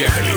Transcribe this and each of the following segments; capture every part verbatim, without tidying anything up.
Поехали!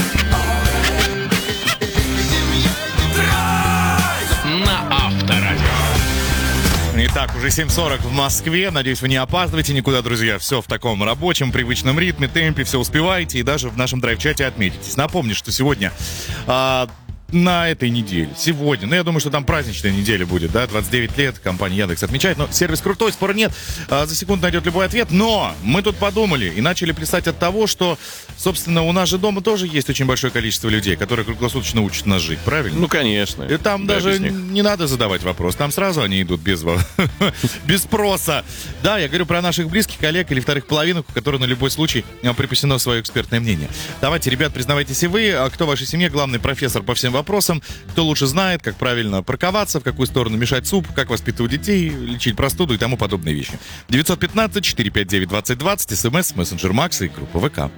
На Авторадио. Итак, уже семь сорок в Москве. Надеюсь, вы не опаздываете никуда, друзья. Все в таком рабочем, привычном ритме, темпе, все успеваете. И даже в нашем драйв-чате отметитесь. Напомню, что сегодня... А, на этой неделе, сегодня, ну я думаю, что там праздничная неделя будет, да, двадцать девять лет, компания Яндекс отмечает, но сервис крутой, спора нет, а, за секунду найдет любой ответ, но мы тут подумали и начали плясать от того, что, собственно, у нас же дома тоже есть очень большое количество людей, которые круглосуточно учат нас жить, правильно? Ну, конечно. И там да, даже не надо задавать вопрос, там сразу они идут без, без спроса. Да, я говорю про наших близких коллег или вторых половинок, у которых на любой случай припасено свое экспертное мнение. Давайте, ребят, признавайтесь и вы, а кто в вашей семье главный профессор по всем вопросам, кто лучше знает, как правильно парковаться, в какую сторону мешать суп, как воспитывать детей, лечить простуду и тому подобные вещи. девятьсот пятнадцать четыреста пятьдесят девять двадцать двадцать, смс, мессенджер Макса и группа ВК.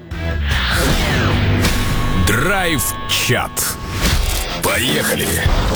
Драйв-чат. Поехали!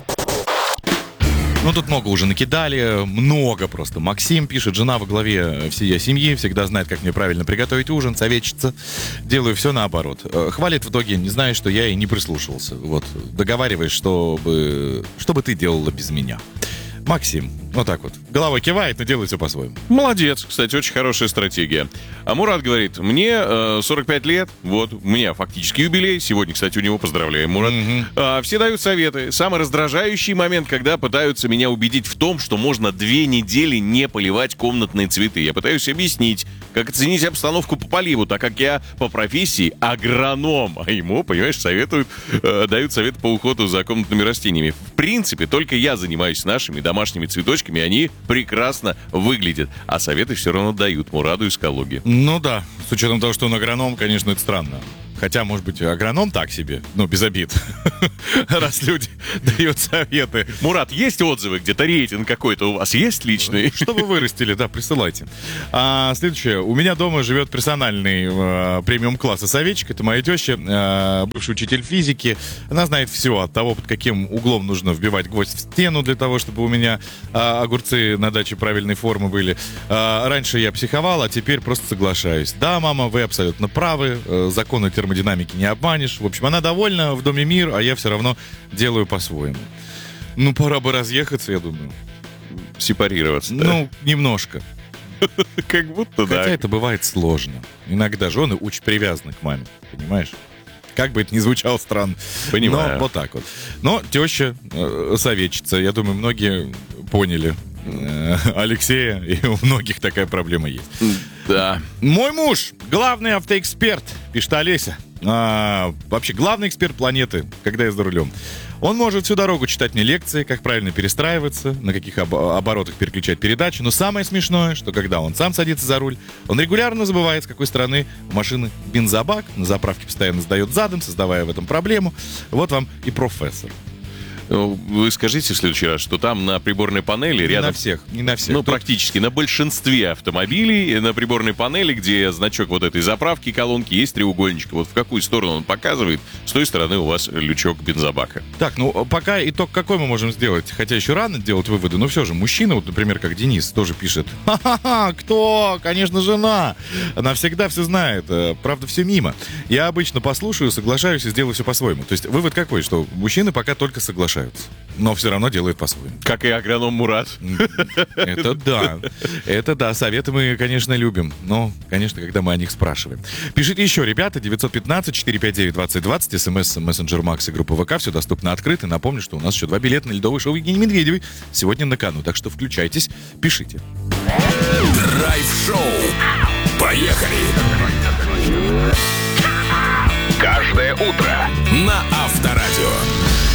Ну, тут много уже накидали, много просто. Максим пишет, жена во главе всей семьи, всегда знает, как мне правильно приготовить ужин, советчица. Делаю все наоборот. Хвалит в итоге, не знаю, что я и не прислушивался. Вот, договариваешь, чтобы, чтобы ты делала без меня. Максим, вот так вот. Головой кивает, но делает все по-своему. Молодец, кстати, очень хорошая стратегия. А Мурат говорит, мне э, сорок пять лет, вот, у меня фактически юбилей. Сегодня, кстати, у него поздравляем, Мурат. Mm-hmm. А, все дают советы. Самый раздражающий момент, когда пытаются меня убедить в том, что можно две недели не поливать комнатные цветы. Я пытаюсь объяснить, как оценить обстановку по поливу, так как я по профессии агроном. А ему, понимаешь, советуют, э, дают совет по уходу за комнатными растениями. В принципе, только я занимаюсь нашими домашними цветочками, они прекрасно выглядят. А советы все равно дают Мураду из Калуги. Ну да, с учетом того, что он агроном, конечно, это странно. Хотя, может быть, агроном так себе, ну, без обид, раз люди дают советы. Мурат, есть отзывы, где-то рейтинг какой-то у вас есть личный? Что вы вырастили, да, присылайте. А, следующее. У меня дома живет персональный э, премиум-класса советчик. Это моя теща, э, бывший учитель физики. Она знает все от того, под каким углом нужно вбивать гвоздь в стену для того, чтобы у меня э, огурцы на даче правильной формы были. Э, раньше я психовал, а теперь просто соглашаюсь. Да, мама, вы абсолютно правы. Э, законы термодинамики динамики не обманешь. В общем, она довольна, в доме мир, а я все равно делаю по-своему. Ну, пора бы разъехаться, я думаю. Сепарироваться. Ну, да? Немножко. Как будто, да. Хотя это бывает сложно. Иногда жены очень привязаны к маме, понимаешь? Как бы это ни звучало странно. Понимаю. Но вот так вот. Но теща, э, советчица, я думаю, многие поняли э, Алексея, и у многих такая проблема есть. Да. Мой муж, главный автоэксперт, пишет Олеся. А, вообще, главный эксперт планеты, когда я за рулем. Он может всю дорогу читать мне лекции, как правильно перестраиваться, на каких об- оборотах переключать передачи. Но самое смешное, что когда он сам садится за руль, он регулярно забывает, с какой стороны у машины бензобак. На заправке постоянно сдает задом, создавая в этом проблему. Вот вам и профессор. Вы скажите в следующий раз, что там на приборной панели не рядом... Не на всех, не на всех. Ну, Тут... практически на большинстве автомобилей на приборной панели, где значок вот этой заправки колонки, есть треугольничек. Вот в какую сторону он показывает, с той стороны у вас лючок бензобака. Так, ну, пока итог какой мы можем сделать? Хотя еще рано делать выводы, но все же, мужчина, вот, например, как Денис, тоже пишет: ха-ха-ха, кто? Конечно, жена. Она всегда все знает. Правда, все мимо. Я обычно послушаю, соглашаюсь и сделаю все по-своему. То есть вывод какой? Что мужчины пока только соглашаются, но все равно делают по-своему. Как и агроном Мурат. Это да. Это да. Советы мы, конечно, любим. Но, конечно, когда мы о них спрашиваем. Пишите еще, ребята. девятьсот пятнадцать четыреста пятьдесят девять двадцать двадцать. СМС, мессенджер Макс и группа ВК. Все доступно открыто. Напомню, что у нас еще два билета на ледовое шоу Евгении Медведевой сегодня на кону. Так что включайтесь, пишите. Драйв-шоу. Поехали! Каждое утро на Авторадио.